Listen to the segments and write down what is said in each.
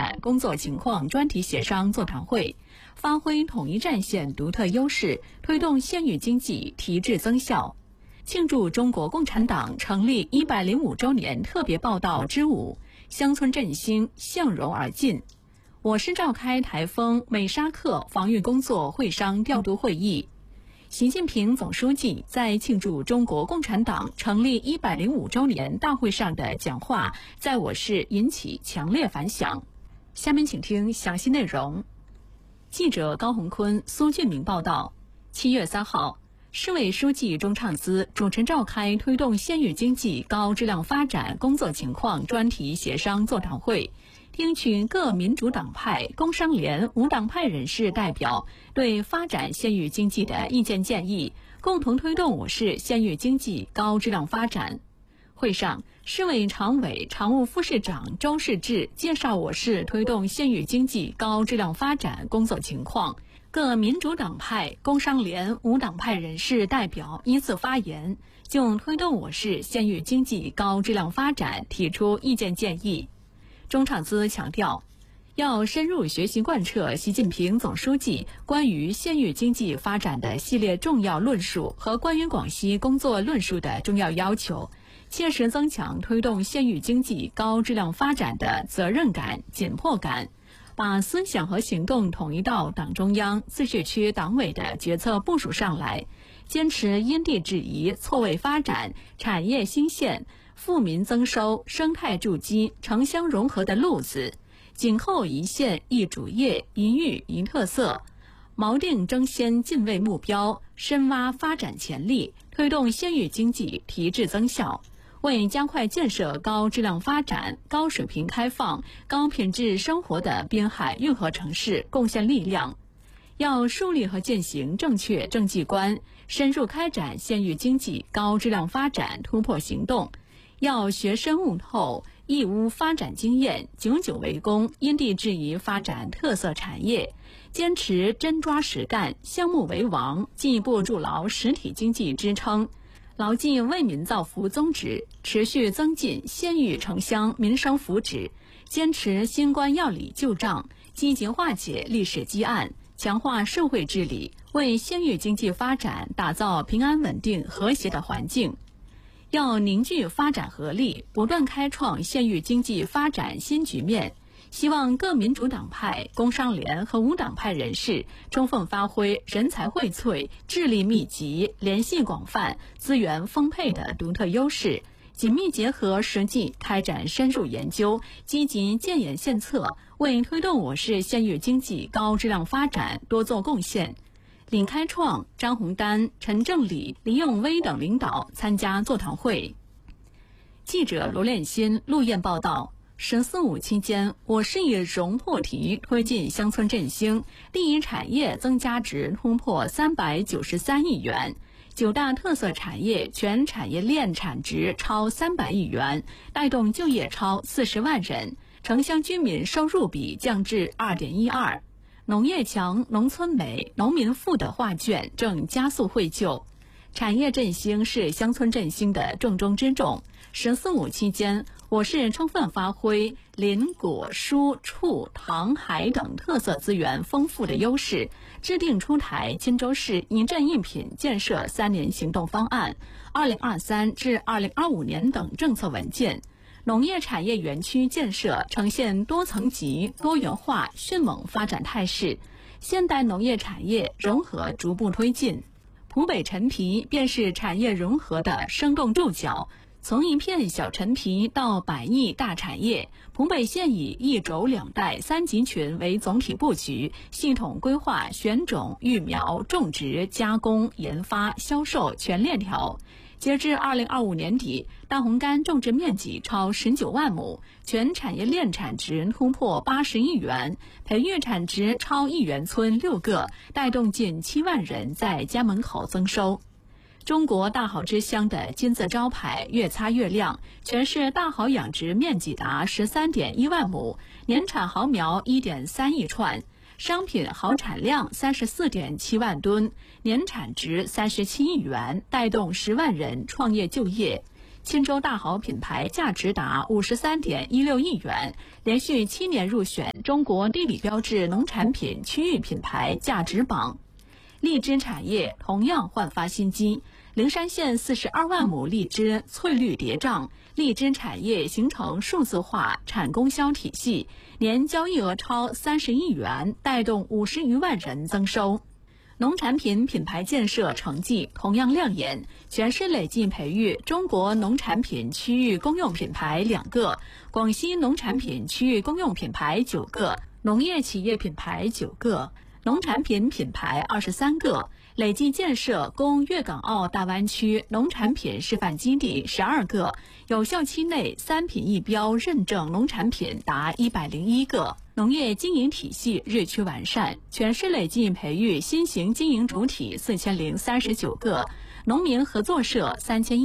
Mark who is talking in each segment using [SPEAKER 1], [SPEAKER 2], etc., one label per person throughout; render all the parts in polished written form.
[SPEAKER 1] 展工作情况专题协商座谈会，发挥统一战线独特优势，推动县域经济提质增效。庆祝中国共产党成立105周年特别报道之5，乡村振兴向荣而进。我市召开台风美沙克防御工作会商调度会议。习近平总书记在庆祝中国共产党成立105周年大会上的讲话，在我市引起强烈反响。下面请听详细内容。记者高洪坤、苏俊明报道。7月3号，市委书记钟畅思主持召开推动县域经济高质量发展工作情况专题协商座谈会，听取各民主党派、工商联、无党派人士代表对发展县域经济的意见建议，共同推动我市县域经济高质量发展。会上，市委常委、常务副市长周世志介绍我市推动县域经济高质量发展工作情况，各民主党派、工商联、无党派人士代表依次发言，就推动我市县域经济高质量发展提出意见建议。钟畅思强调，要深入学习贯彻习近平总书记关于县域经济发展的系列重要论述和关于广西工作论述的重要要求，切实增强推动县域经济高质量发展的责任感、紧迫感，把思想和行动统一到党中央、自治区党委的决策部署上来，坚持因地制宜、错位发展、产业兴县、富民增收、生态筑基、城乡融合的路子，紧扣一县一主业、一域一特色，锚定争先进位目标，深挖发展潜力，推动县域经济提质增效，为加快建设高质量发展、高水平开放、高品质生活的滨海运河城市贡献力量。要树立和践行正确政绩观，深入开展县域经济高质量发展突破行动。要学深悟透义乌发展经验，久久为功，因地制宜发展特色产业，坚持真抓实干、项目为王，进一步筑牢实体经济支撑，牢记为民造福宗旨，持续增进县域城乡民生福祉，坚持新官要理旧账，积极化解历史积案，强化社会治理，为县域经济发展打造平安稳定和谐的环境。要凝聚发展合力，不断开创县域经济发展新局面。希望各民主党派、工商联和无党派人士充分发挥人才荟萃、智力密集、联系广泛、资源丰沛的独特优势，紧密结合实际开展深入研究，积极建言献策，为推动我市县域经济高质量发展多做贡献。李开创、张洪丹、陈正礼、李永威等领导参加座谈会。记者罗炼新、陆燕报道。“14·5”期间，我市以荣破题推进乡村振兴，第一产业增加值突破393亿元，9大特色产业全产业链产值超300亿元，带动就业超40万人，城乡居民收入比降至2.12。农业强、农村美、农民富的画卷正加速绘就。产业振兴是乡村振兴的重中之重。“14·5”期间，我市充分发挥林、果、蔬、畜、糖、海等特色资源丰富的优势，制定出台钦州市一镇一品建设3年行动方案、2023至2025年等政策文件。农业产业园区建设呈现多层级、多元化、迅猛发展态势，现代农业产业融合逐步推进。浦北陈皮便是产业融合的生动注脚，从一片小陈皮到100亿大产业，浦北县以一轴两带3级群为总体布局，系统规划选种、育苗、种植、加工、研发、销售全链条。截至2025年底，大红柑种植面积超19万亩，全产业链产值突破80亿元，培育产值超1元村6个，带动近7万人在家门口增收。中国大好之乡的金字招牌越擦越亮，全市大好养殖面积达13.1万亩，年产毫苗1.3亿串。商品好产量34.7万吨，年产值37亿元，带动10万人创业就业。 钦州大好品牌价值达53.16亿元，连续7年入选中国地理标志农产品区域品牌价值榜。荔枝产业同样焕发新机，灵山县42万亩荔枝翠绿叠嶂，荔枝产业形成数字化产供销体系，年交易额超30亿元，带动50余万人增收。农产品品牌建设成绩同样亮眼，全市累计培育中国农产品区域公用品牌2个，广西农产品区域公用品牌9个，农业企业品牌9个，农产品品牌23个，累计建设供粤港澳大湾区农产品示范基地12个，有效期内3品1标认证农产品达101个。农业经营体系日趋完善，全市累计培育新型经营主体4039个，农民合作社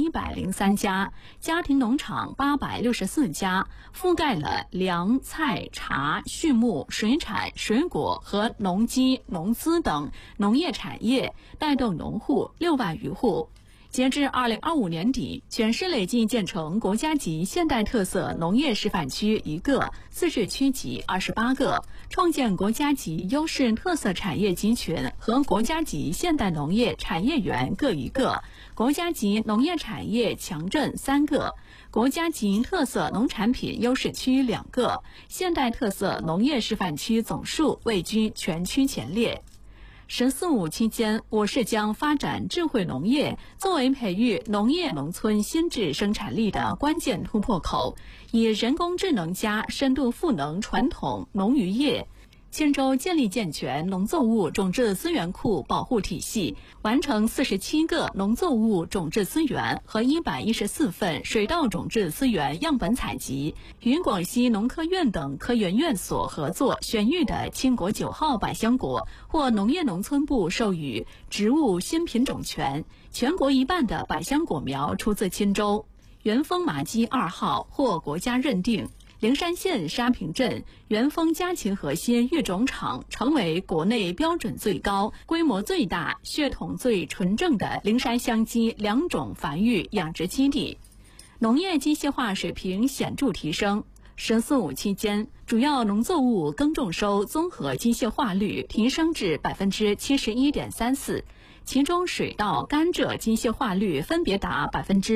[SPEAKER 1] 3103家，家庭农场864家，覆盖了粮、菜、茶、畜牧、水产、水果和农机、农资等农业产业，带动农户6万余户。截至2025年底，全市累计建成国家级现代特色农业示范区1个，自治区级28个，创建国家级优势特色产业集群和国家级现代农业产业园各1个，国家级农业产业强镇3个，国家级特色农产品优势区2个，现代特色农业示范区总数位居全区前列。“14·5”期间，我市将发展智慧农业作为培育农业农村新质生产力的关键突破口，以人工智能加深度赋能传统农渔业。钦州建立健全农作物种质资源库保护体系，完成47个农作物种质资源和114份水稻种质资源样本采集，与广西农科院等科研院所合作选育的倾国9号百香果获农业农村部授予植物新品种权，全国1半的百香果苗出自钦州。元丰麻鸡2号获国家认定。灵山县沙坪镇元丰家禽核心育种场成为国内标准最高、规模最大、血统最纯正的灵山香鸡2种繁育养殖基地，农业机械化水平显著提升。“14·5”期间，主要农作物耕种收综合机械化率提升至71.34%，其中水稻、甘蔗机械化率分别达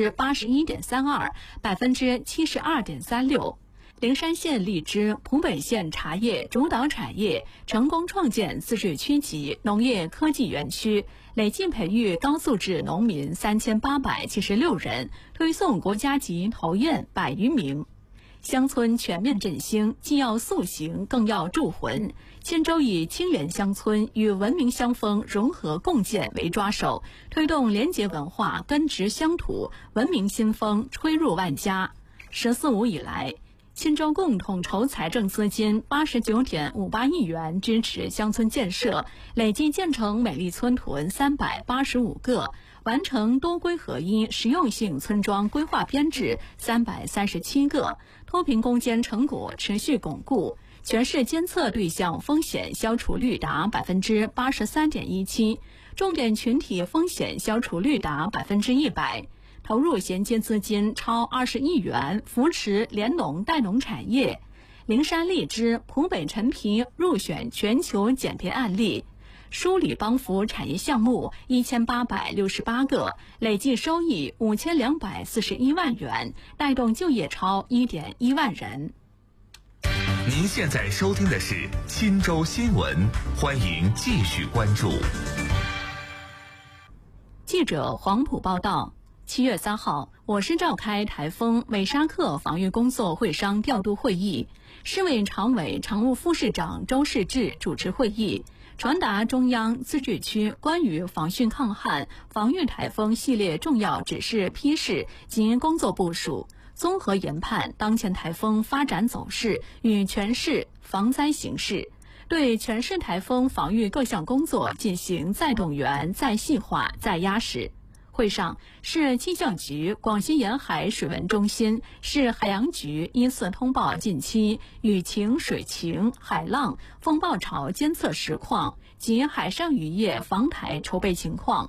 [SPEAKER 1] 81.32%、72.36%。灵山县荔枝、蒲北县茶叶主导产业成功创建自治区级农业科技园区，累计培育高素质农民3876人，推送国家级头雁100余名。乡村全面振兴，既要塑形，更要铸魂。钦州以清廉乡村与文明乡风融合共建为抓手，推动廉洁文化根植乡土，文明新风吹入万家。“14·5”以来，钦州共统筹财政资金89.58亿元支持乡村建设，累计建成美丽村屯385个，完成多规合一实用性村庄规划编制337个，脱贫攻坚成果持续巩固，全市监测对象风险消除率达83.17%，重点群体风险消除率达100%。投入衔接资金超20亿元，扶持联农带农产业。灵山荔枝、蒲北陈皮入选全球减贫案例。梳理帮扶产业项目1868个，累计收益5241万元，带动就业超1.1万人。
[SPEAKER 2] 您现在收听的是钦州新闻，欢迎继续关注。
[SPEAKER 1] 记者黄埔报道。7月3号，我市召开台风美沙克防御工作会商调度会议，市委常委、常务副市长周世志主持会议，传达中央、自治区关于防汛抗旱、防御台风系列重要指示批示及工作部署，综合研判当前台风发展走势与全市防灾形势，对全市台风防御各项工作进行再动员、再细化、再压实。会上，市气象局、广西沿海水文中心、市海洋局依次通报近期雨情、水情、海浪、风暴潮监测实况及海上渔业防台筹备情况。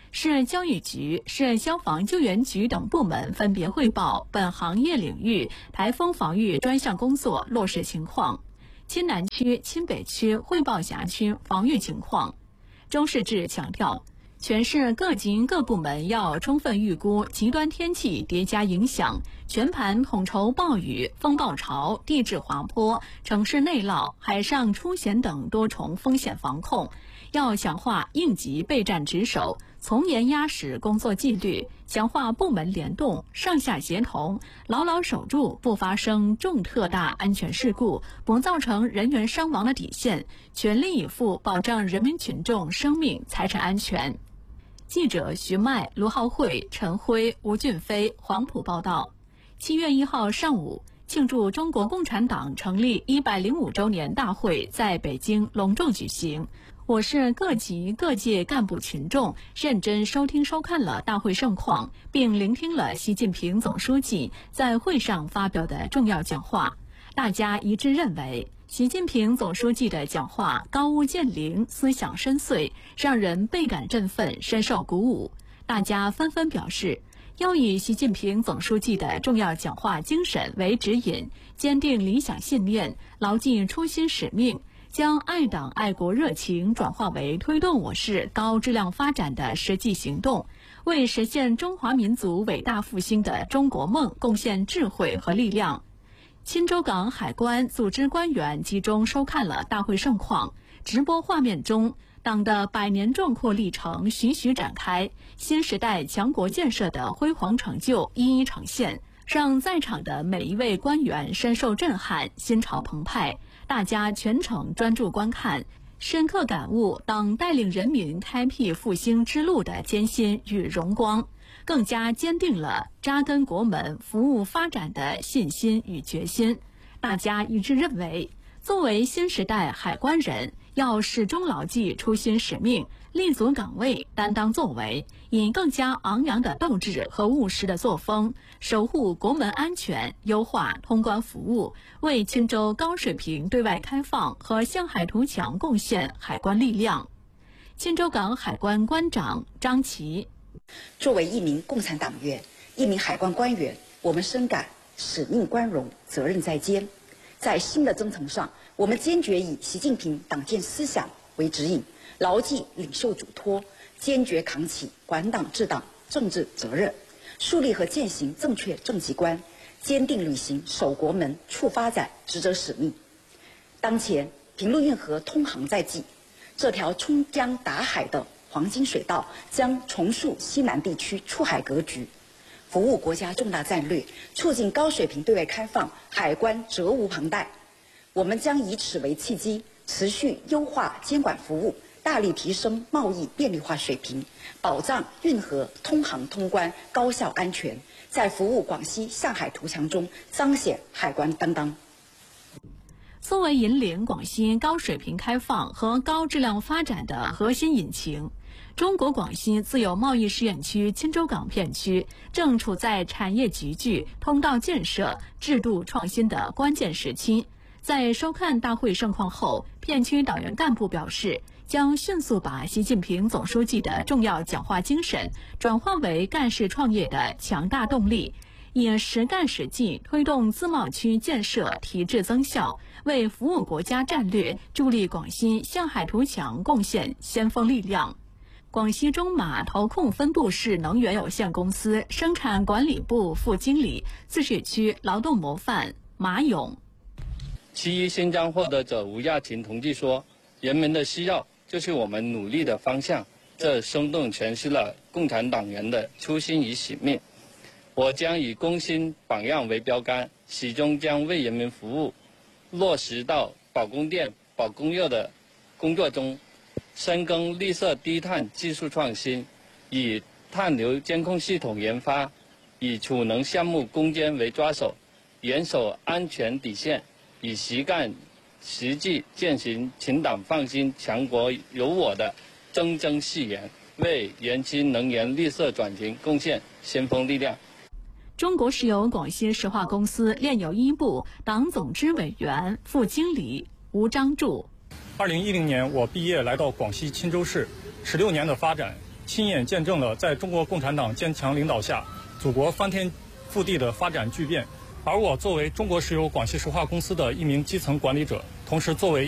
[SPEAKER 1] 市教育局、市消防救援局等部门分别汇报本行业领域台风防御专项工作落实情况。亲南区、亲北区汇报辖区防御情况。周世志强调，全市各级各部门要充分预估极端天气叠加影响，全盘统筹暴雨、风暴潮、地质滑坡、城市内涝、海上出险等多重风险防控，要强化应急备战值守，从严压实工作纪律，强化部门联动、上下协同，牢牢守住不发生重特大安全事故、不造成人员伤亡的底线，全力以赴保障人民群众生命财产安全。记者徐麦、卢浩慧、陈辉、吴俊飞、黄埔报道。7月1号上午，庆祝中国共产党成立105周年大会在北京隆重举行。我市各级各界干部群众认真收听收看了大会盛况，并聆听了习近平总书记在会上发表的重要讲话。大家一致认为，习近平总书记的讲话高屋建瓴，思想深邃，让人倍感振奋，深受鼓舞。大家纷纷表示，要以习近平总书记的重要讲话精神为指引，坚定理想信念，牢记初心使命，将爱党爱国热情转化为推动我市高质量发展的实际行动，为实现中华民族伟大复兴的中国梦贡献智慧和力量。钦州港海关组织官员集中收看了大会盛况，直播画面中，党的百年壮阔历程徐徐展开，新时代强国建设的辉煌成就一一呈现，让在场的每一位官员深受震撼，心潮澎湃。大家全程专注观看，深刻感悟党带领人民开辟复兴之路的艰辛与荣光，更加坚定了扎根国门、服务发展的信心与决心。大家一致认为，作为新时代海关人，要始终牢记初心使命，立足岗位，担当作为，以更加昂扬的斗志和务实的作风，守护国门安全，优化通关服务，为钦州高水平对外开放和向海图强贡献海关力量。钦州港海关关长张琦，
[SPEAKER 3] 作为一名共产党员，一名海关官员，我们深感使命关荣，责任在肩。在新的征程上，我们坚决以习近平党建思想为指引，牢记领袖嘱托，坚决扛起管党治党政治责任，树立和践行正确政绩观，坚定履行守国门、促发展职责使命。当前平陆运河通航在即，这条冲江达海的黄金水道将重塑西南地区出海格局，服务国家重大战略，促进高水平对外开放，海关责无旁贷。我们将以此为契机，持续优化监管服务，大力提升贸易便利化水平，保障运河通航通关高效安全，在服务广西向海图强中彰显海关担当。
[SPEAKER 1] 作为引领广西高水平开放和高质量发展的核心引擎，中国广西自由贸易试验区钦州港片区正处在产业集聚、通道建设、制度创新的关键时期。在收看大会盛况后，片区党员干部表示，将迅速把习近平总书记的重要讲话精神转化为干事创业的强大动力，以实干实际推动自贸区建设提质增效，为服务国家战略、助力广西向海图强贡献先锋力量。广西中马投控分布式能源有限公司生产管理部副经理、自治区劳动模范马勇。
[SPEAKER 4] 7·1勋章获得者吴亚琴同志说，人民的需要就是我们努力的方向，这生动诠释了共产党员的初心与使命。我将以公心榜样为标杆，始终将为人民服务落实到保供电、保供热的工作中，深耕绿色低碳技术创新，以碳流监控系统研发，以储能项目攻坚为抓手，严守安全底线，以实干实际践行勤党放心强国有我的铮铮誓言，为延期能源绿色转型贡献先锋力量。
[SPEAKER 1] 中国石油广西石化公司炼油一部党总支委员、副经理吴章柱。
[SPEAKER 5] 2010年我毕业来到广西钦州市，16年的发展亲眼见证了在中国共产党坚强领导下，祖国翻天覆地的发展巨变。而我作为中国石油广西石化公司的一名基层管理者，同时作为